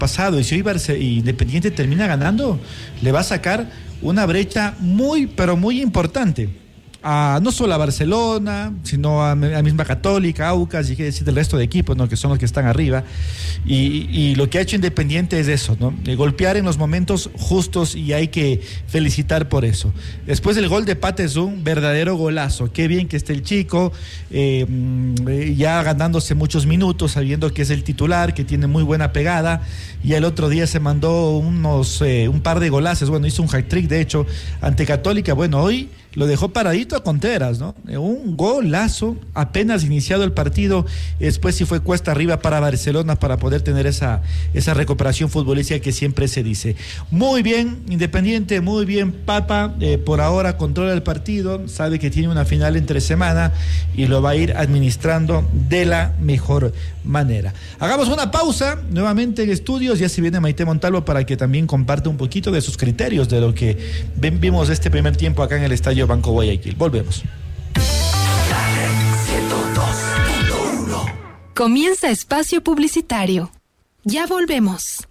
pasado, y si hoy Independiente termina ganando, le va a sacar una brecha muy, pero muy importante. No solo a Barcelona, sino a misma Católica, Aucas, y qué decir del resto de equipos, ¿no? Que son los que están arriba. Y lo que ha hecho Independiente es eso, ¿no? Golpear en los momentos justos, y hay que felicitar por eso. Después el gol de Pate es un verdadero golazo. Qué bien que esté el chico, ya ganándose muchos minutos, sabiendo que es el titular, que tiene muy buena pegada. Y el otro día se mandó un par de golazos. Bueno, hizo un hat-trick, de hecho, ante Católica. Bueno, hoy lo dejó paradito a Contreras, ¿no? Un golazo, apenas iniciado el partido, después sí fue cuesta arriba para Barcelona para poder tener esa recuperación futbolística que siempre se dice. Muy bien, Independiente, muy bien, Papa, por ahora controla el partido, sabe que tiene una final entre semana y lo va a ir administrando de la mejor manera. Hagamos una pausa, nuevamente en estudios, ya se viene Maite Montalvo para que también comparte un poquito de sus criterios de lo que vimos este primer tiempo acá en el Estadio Banco Guayaquil. Volvemos. Comienza espacio publicitario. Ya volvemos.